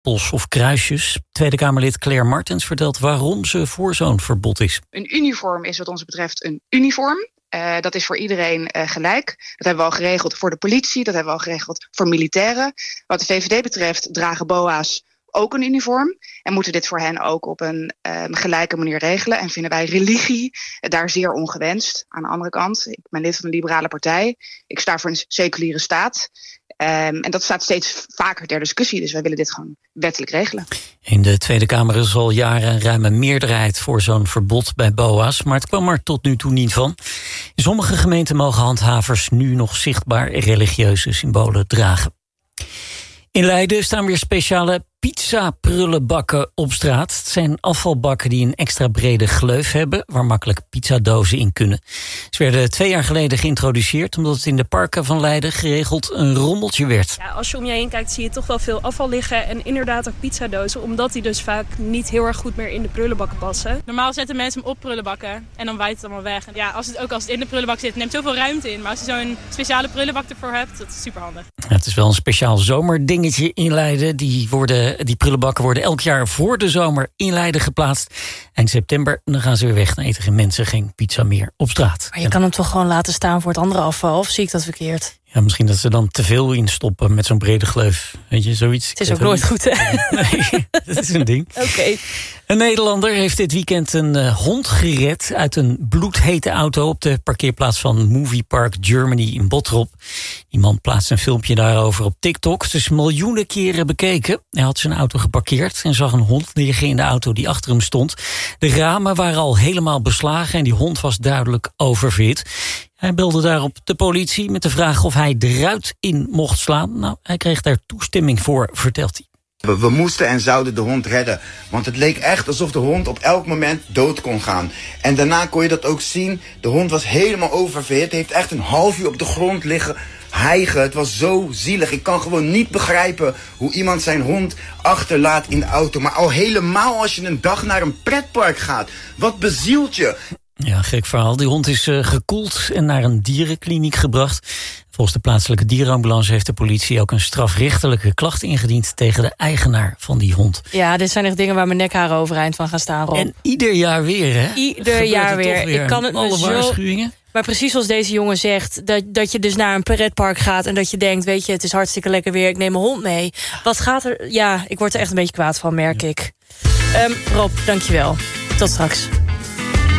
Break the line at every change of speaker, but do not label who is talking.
stapels of kruisjes. Tweede Kamerlid Claire Martens vertelt waarom ze voor zo'n verbod is.
Een uniform is wat ons betreft een uniform. Dat is voor iedereen gelijk. Dat hebben we al geregeld voor de politie, dat hebben we al geregeld voor militairen. Wat de VVD betreft dragen BOA's ook een uniform. En moeten dit voor hen ook op een gelijke manier regelen. En vinden wij religie daar zeer ongewenst. Aan de andere kant, ik ben lid van een liberale partij. Ik sta voor een seculiere staat. En dat staat steeds vaker ter discussie. Dus wij willen dit gewoon wettelijk regelen.
In de Tweede Kamer is al jaren een ruime meerderheid voor zo'n verbod bij BOA's. Maar het kwam er tot nu toe niet van. In sommige gemeenten mogen handhavers nu nog zichtbaar religieuze symbolen dragen. In Leiden staan weer speciale pizza-prullenbakken op straat. Het zijn afvalbakken die een extra brede gleuf hebben, waar makkelijk pizzadozen in kunnen. Ze werden 2 jaar geleden geïntroduceerd, omdat het in de parken van Leiden geregeld een rommeltje werd.
Ja, als je om je heen kijkt, zie je toch wel veel afval liggen. En inderdaad ook pizzadozen, omdat die dus vaak niet heel erg goed meer in de prullenbakken passen.
Normaal zetten mensen hem op prullenbakken en dan waait het allemaal weg. En ja, als het in de prullenbak zit, neemt zoveel ruimte in. Maar als je zo'n speciale prullenbak ervoor hebt, dat is super handig.
Ja, het is wel een speciaal zomerdingetje in Leiden. Die prullenbakken worden elk jaar voor de zomer in Leiden geplaatst. Eind september, dan gaan ze weer weg. Dan eten geen mensen geen pizza meer op straat.
Maar je kan hem toch gewoon laten staan voor het andere afval? Of zie ik dat verkeerd?
Ja, misschien dat ze dan te veel instoppen met zo'n brede gleuf. Weet je, zoiets.
Het is ook nooit goed, hè?
Nee, dat is een ding.
Oké.
Een Nederlander heeft dit weekend een hond gered uit een bloedhete auto op de parkeerplaats van Movie Park Germany in Bottrop. Die man plaatst een filmpje daarover op TikTok. Het is miljoenen keren bekeken. Hij had zijn auto geparkeerd en zag een hond liggen in de auto die achter hem stond. De ramen waren al helemaal beslagen en die hond was duidelijk oververhit. Hij belde daarop de politie met de vraag of hij de ruit in mocht slaan. Nou, hij kreeg daar toestemming voor, vertelt hij.
We moesten en zouden de hond redden. Want het leek echt alsof de hond op elk moment dood kon gaan. En daarna kon je dat ook zien. De hond was helemaal oververhit. Heeft echt een half uur op de grond liggen hijgen. Het was zo zielig. Ik kan gewoon niet begrijpen hoe iemand zijn hond achterlaat in de auto. Maar al helemaal als je een dag naar een pretpark gaat. Wat bezielt je?
Ja, gek verhaal. Die hond is gekoeld en naar een dierenkliniek gebracht. Volgens de plaatselijke dierenambulance heeft de politie ook een strafrechtelijke klacht ingediend tegen de eigenaar van die hond.
Ja, dit zijn echt dingen waar mijn nekharen overeind van gaan staan, Rob.
En ieder jaar weer, hè?
Ieder jaar weer. Ik kan het
alle waarschuwingen.
Maar precies zoals deze jongen zegt, dat je dus naar een pretpark gaat en dat je denkt, weet je, het is hartstikke lekker weer, ik neem mijn hond mee. Wat gaat er? Ja, ik word er echt een beetje kwaad van, merk ik. Rob, dankjewel. Tot straks.